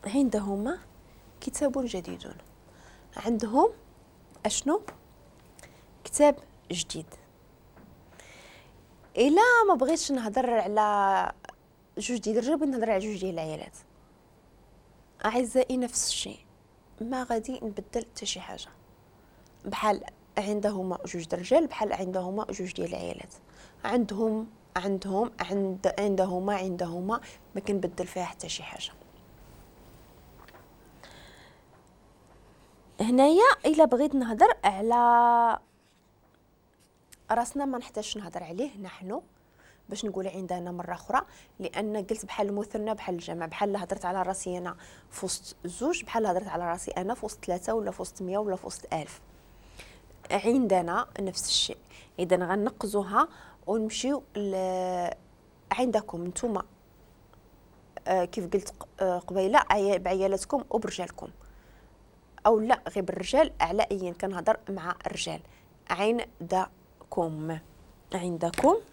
عندهما كتاب جديد. عندهم اشنو؟ كتاب جديد. الا ما بغيتش نهضر على جوج ديال الرجال، بغيت نهضر على جوج ديال العيالات. اعزائي نفس الشيء، ما غادي نبدل حتى شي حاجه. بحال عندهما جوج د الرجال بحال عندهما جوج ديال العيالات. عندهما ما كنبدل فيها حتى شي حاجه. هنايا الا بغيت نهضر على راسنا، ما نحتاجش نهضر عليه نحن باش نقول عندنا مره اخرى، لان قلت بحال المثنى بحال الجمع. بحال هضرت على راسي انا في وسط زوج، بحال هضرت على راسي انا في وسط ثلاثه، ولا في وسط 100، ولا في وسط 1000. عندنا نفس الشيء. اذا غنقزوها ونمشيو عندكم نتوما، كيف قلت قبيله، بعيالاتكم وبرجالكم، او لا غير بالرجال على ايا كنهضر مع الرجال. عندكم